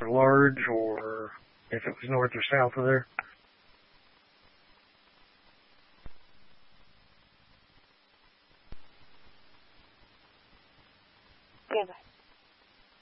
or large, or if it was north or south of there. Okay, bye.